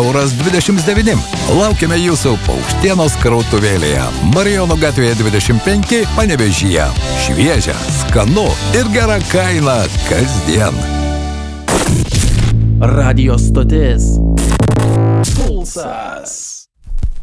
€29. Laukiame jūsų Paukštienos krautuvėlėje. Marijono gatvėje 25, Panevėžyje. Šviežia, skanu ir gera kaina kasdien. Radio stotis Pulsas.